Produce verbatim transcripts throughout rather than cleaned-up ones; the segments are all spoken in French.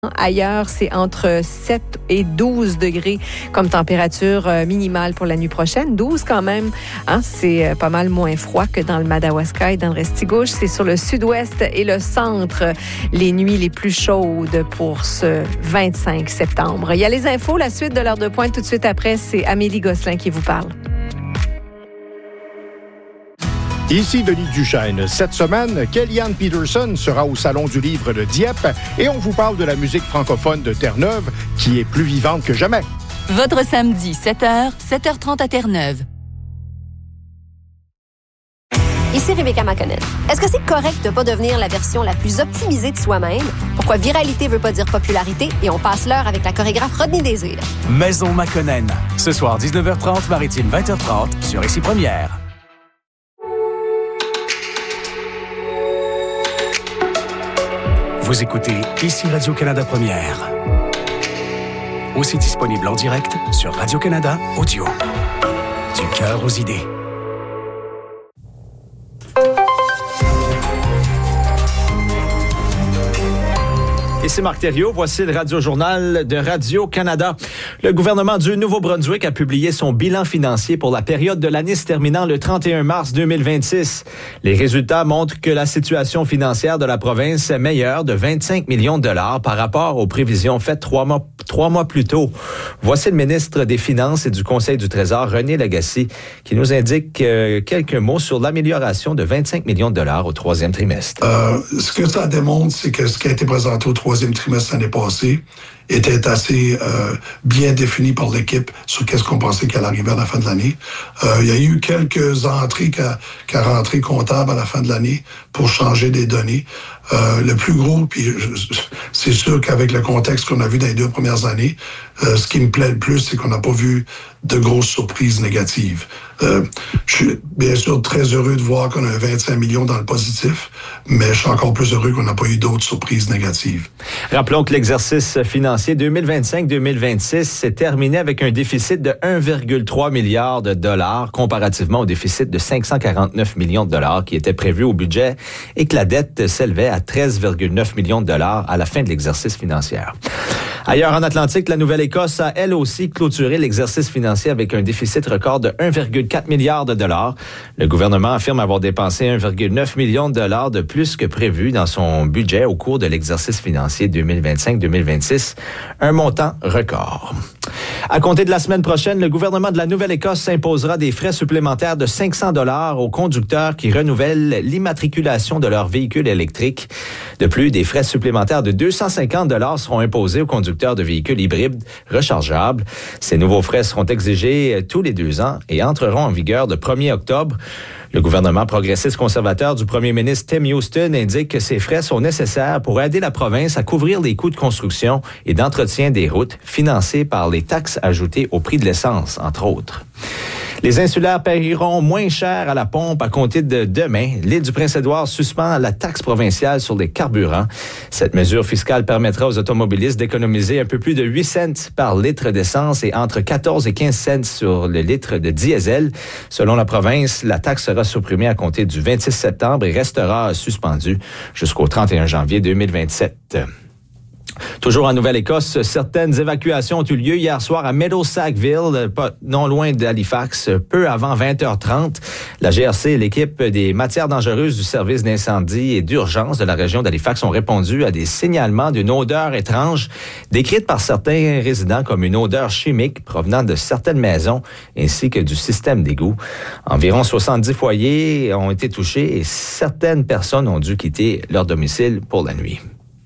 Ailleurs, c'est entre sept et douze degrés comme température minimale pour la nuit prochaine. douze quand même, hein, c'est pas mal moins froid que dans le Madawaska et dans le Restigouche. C'est sur le sud-ouest et le centre, les nuits les plus chaudes pour ce vingt-cinq septembre. Il y a les infos, la suite de l'heure de pointe tout de suite après. C'est Amélie Gosselin qui vous parle. Ici Denis Duchesne. Cette semaine, Kellyanne Peterson sera au Salon du Livre de Dieppe et on vous parle de la musique francophone de Terre-Neuve qui est plus vivante que jamais. Votre samedi, sept heures, sept heures trente à Terre-Neuve. Ici Rebecca McConnell. Est-ce que c'est correct de ne pas devenir la version la plus optimisée de soi-même? Pourquoi viralité veut pas dire popularité et on passe l'heure avec la chorégraphe Rodney Désir? Maison McConnell. Ce soir, dix-neuf heures trente, Maritime vingt heures trente, sur Ici Première. Vous écoutez Ici Radio-Canada Première. Aussi disponible en direct sur Radio-Canada Audio. Du cœur aux idées. Ici Marc Thériault, voici le Radio-Journal de Radio-Canada. Le gouvernement du Nouveau-Brunswick a publié son bilan financier pour la période de l'année se terminant le trente et un mars deux mille vingt-six. Les résultats montrent que la situation financière de la province est meilleure de vingt-cinq millions de dollars par rapport aux prévisions faites trois mois, trois mois plus tôt. Voici le ministre des Finances et du Conseil du Trésor, René Lagacé, qui nous indique euh, quelques mots sur l'amélioration de vingt-cinq millions de dollars au troisième trimestre. Euh, ce que ça démontre, c'est que ce qui a été présenté au troisième trimestre l'année passée était assez euh, bien défini par l'équipe sur qu'est-ce qu'on pensait qu'elle arrivait à la fin de l'année. Euh, il y a eu quelques entrées qu'à, qu'à rentrée comptable à la fin de l'année pour changer des données. Euh, le plus gros, puis je, c'est sûr qu'avec le contexte qu'on a vu dans les deux premières années, euh, ce qui me plaît le plus, c'est qu'on n'a pas vu de grosses surprises négatives. Euh, je suis bien sûr très heureux de voir qu'on a vingt-cinq millions dans le positif, mais je suis encore plus heureux qu'on n'a pas eu d'autres surprises négatives. Rappelons que l'exercice financier deux mille vingt-cinq deux mille vingt-six s'est terminé avec un déficit de un virgule trois milliard de dollars comparativement au déficit de cinq cent quarante-neuf millions de dollars qui était prévu au budget et que la dette s'élevait à treize virgule neuf millions de dollars à la fin de l'exercice financier. Ailleurs en Atlantique, la Nouvelle-Écosse a elle aussi clôturé l'exercice financier avec un déficit record de un virgule quatre milliard de dollars. Le gouvernement affirme avoir dépensé un virgule neuf million de dollars de plus que prévu dans son budget au cours de l'exercice financier deux mille vingt-cinq deux mille vingt-six, un montant record. À compter de la semaine prochaine, le gouvernement de la Nouvelle-Écosse imposera des frais supplémentaires de cinq cents dollars aux conducteurs qui renouvellent l'immatriculation de leurs véhicules électriques. De plus, des frais supplémentaires de deux cent cinquante dollars seront imposés aux conducteurs de véhicules hybrides rechargeables. Ces nouveaux frais seront exigés tous les deux ans et entreront en vigueur le premier octobre. Le gouvernement progressiste conservateur du premier ministre Tim Houston indique que ces frais sont nécessaires pour aider la province à couvrir les coûts de construction et d'entretien des routes financés par les taxes ajoutées au prix de l'essence, entre autres. Les insulaires paieront moins cher à la pompe à compter de demain. L'île du Prince-Édouard suspend la taxe provinciale sur les carburants. Cette mesure fiscale permettra aux automobilistes d'économiser un peu plus de huit cents par litre d'essence et entre quatorze et quinze cents sur le litre de diesel. Selon la province, la taxe sera supprimée à compter du vingt-six septembre et restera suspendue jusqu'au trente et un janvier deux mille vingt-sept. Toujours en Nouvelle-Écosse, certaines évacuations ont eu lieu hier soir à Meadowsackville, pas non loin d'Halifax, peu avant vingt heures trente. La G R C et l'équipe des matières dangereuses du service d'incendie et d'urgence de la région d'Halifax ont répondu à des signalements d'une odeur étrange décrite par certains résidents comme une odeur chimique provenant de certaines maisons ainsi que du système d'égout. Environ soixante-dix foyers ont été touchés et certaines personnes ont dû quitter leur domicile pour la nuit.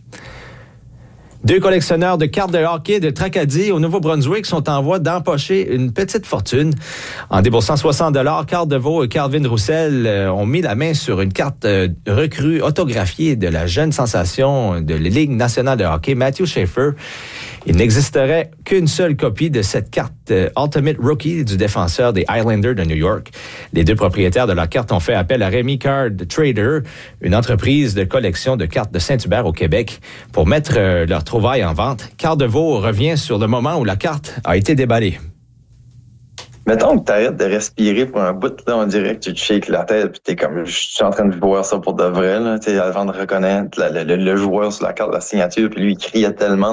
Deux collectionneurs de cartes de hockey de Tracadie au Nouveau-Brunswick sont en voie d'empocher une petite fortune. En déboursant soixante dollars, Carl Deveau et Calvin Roussel ont mis la main sur une carte recrue autographiée de la jeune sensation de la Ligue nationale de hockey, Matthew Schaefer. Il n'existerait qu'une seule copie de cette carte euh, Ultimate Rookie du défenseur des Islanders de New York. Les deux propriétaires de la carte ont fait appel à Rémi Card Trader, une entreprise de collection de cartes de Saint-Hubert au Québec, pour mettre euh, leur trouvaille en vente. Carl Deveau revient sur le moment où la carte a été déballée. Mettons que tu arrêtes de respirer pour un bout, là, on dirait que tu te shakes la tête, puis t'es comme, je suis en train de voir ça pour de vrai, là, tu sais, avant de reconnaître la, le, le joueur sur la carte de la signature, puis lui, il criait tellement